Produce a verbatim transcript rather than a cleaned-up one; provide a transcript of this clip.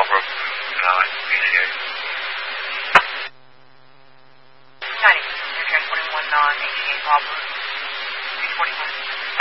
Norfolk nine, P C A. ninety, Air Train twenty-one, non-H C A problem. three forty-one.